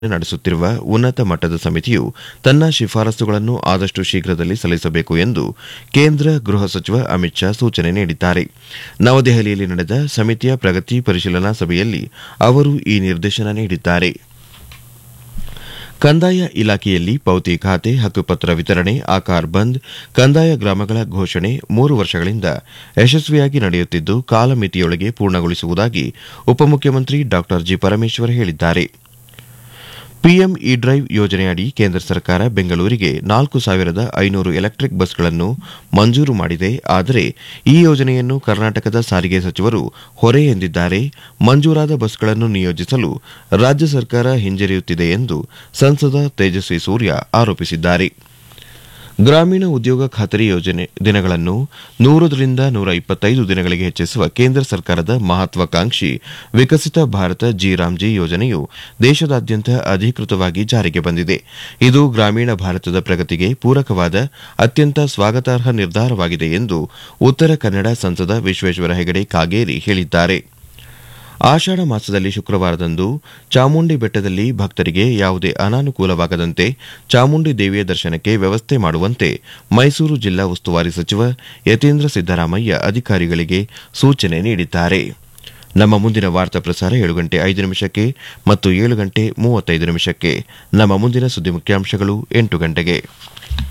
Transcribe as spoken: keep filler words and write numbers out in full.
ನಡೆಸುತ್ತಿರುವ ಉನ್ನತ ಮಟ್ಟದ ಸಮಿತಿಯು ತನ್ನ ಶಿಫಾರಸುಗಳನ್ನು ಆದಷ್ಟು ಶೀಘ್ರದಲ್ಲಿ ಸಲ್ಲಿಸಬೇಕು ಎಂದು ಕೇಂದ್ರ ಗೃಹ ಸಚಿವ ಅಮಿತ್ ಶಾ ಸೂಚನೆ ನೀಡಿದ್ದಾರೆ. ನವದೆಹಲಿಯಲ್ಲಿ ನಡೆದ ಸಮಿತಿಯ ಪ್ರಗತಿ ಪರಿಶೀಲನಾ ಸಭೆಯಲ್ಲಿ ಅವರು ಈ ನಿರ್ದೇಶನ ನೀಡಿದ್ದಾರೆ. ಕಂದಾಯ ಇಲಾಖೆಯಲ್ಲಿ ಪೌತಿ ಖಾತೆ, ಹಕ್ಕುಪತ್ರ ವಿತರಣೆ, ಆಕಾರ್ ಬಂದ್, ಕಂದಾಯ ಗ್ರಾಮಗಳ ಘೋಷಣೆ ಮೂರು ವರ್ಷಗಳಿಂದ ಯಶಸ್ವಿಯಾಗಿ ನಡೆಯುತ್ತಿದ್ದು ಕಾಲಮಿತಿಯೊಳಗೆ ಪೂರ್ಣಗೊಳಿಸುವುದಾಗಿ ಉಪಮುಖ್ಯಮಂತ್ರಿ ಡಾ ಜಿ ಪರಮೇಶ್ವರ್ ಹೇಳಿದ್ದಾರೆ. ಪಿಎಂ ಇ ಡ್ರೈವ್ ಯೋಜನೆಯಡಿ ಕೇಂದ್ರ ಸರ್ಕಾರ ಬೆಂಗಳೂರಿಗೆ ನಾಲ್ಕು ಸಾವಿರದ ಐನೂರು ಎಲೆಕ್ಟ್ರಿಕ್ ಬಸ್ಗಳನ್ನು ಮಂಜೂರು ಮಾಡಿದೆ. ಆದರೆ ಈ ಯೋಜನೆಯನ್ನು ಕರ್ನಾಟಕದ ಸಾರಿಗೆ ಸಚಿವರು ಹೊರೆ ಎಂದಿದ್ದಾರೆ. ಮಂಜೂರಾದ ಬಸ್ಗಳನ್ನು ನಿಯೋಜಿಸಲು ರಾಜ್ಯ ಸರ್ಕಾರ ಹಿಂಜರಿಯುತ್ತಿದೆ ಎಂದು ಸಂಸದ ತೇಜಸ್ವಿ ಸೂರ್ಯ ಆರೋಪಿಸಿದ್ದಾರೆ. ಗ್ರಾಮೀಣ ಉದ್ಯೋಗ ಖಾತರಿ ಯೋಜನೆ ದಿನಗಳನ್ನು ನೂರರಿಂದ ನೂರ ಇಪ್ಪತ್ತೈದು ದಿನಗಳಿಗೆ ಹೆಚ್ಚಿಸುವ ಕೇಂದ್ರ ಸರ್ಕಾರದ ಮಹತ್ವಾಕಾಂಕ್ಷಿ ವಿಕಸಿತ ಭಾರತ ಜಿ ರಾಮ್ಜಿ ಯೋಜನೆಯು ದೇಶದಾದ್ಯಂತ ಅಧಿಕೃತವಾಗಿ ಜಾರಿಗೆ ಬಂದಿದೆ. ಇದು ಗ್ರಾಮೀಣ ಭಾರತದ ಪ್ರಗತಿಗೆ ಪೂರಕವಾದ ಅತ್ಯಂತ ಸ್ವಾಗತಾರ್ಹ ನಿರ್ಧಾರವಾಗಿದೆ ಎಂದು ಉತ್ತರ ಕನ್ನಡ ಸಂಸದ ವಿಶ್ವೇಶ್ವರ ಹೆಗಡೆ ಕಾಗೇರಿ ಹೇಳಿದ್ದಾರೆ. ಆಷಾಢ ಮಾಸದಲ್ಲಿ ಶುಕ್ರವಾರದಂದು ಚಾಮುಂಡಿ ಬೆಟ್ಟದಲ್ಲಿ ಭಕ್ತರಿಗೆ ಯಾವುದೇ ಅನಾನುಕೂಲವಾಗದಂತೆ ಚಾಮುಂಡಿ ದೇವಿಯ ದರ್ಶನಕ್ಕೆ ವ್ಯವಸ್ಥೆ ಮಾಡುವಂತೆ ಮೈಸೂರು ಜಿಲ್ಲಾ ಉಸ್ತುವಾರಿ ಸಚಿವ ಯತೀಂದ್ರ ಸಿದ್ದರಾಮಯ್ಯ ಅಧಿಕಾರಿಗಳಿಗೆ ಸೂಚನೆ ನೀಡಿದ್ದಾರೆ. ನಮ್ಮ ಮುಂದಿನ ವಾರ್ತಾ ಪ್ರಸಾರ ಏಳು ಗಂಟೆ ಐದು ನಿಮಿಷಕ್ಕೆ ಮತ್ತು ಏಳು ಗಂಟೆ ಮೂವತ್ತೈದು ನಿಮಿಷಕ್ಕೆ. ನಮ್ಮ ಮುಂದಿನ ಸುದ್ದಿ ಮುಖ್ಯಾಂಶಗಳು ಎಂಟು ಗಂಟೆಗೆ.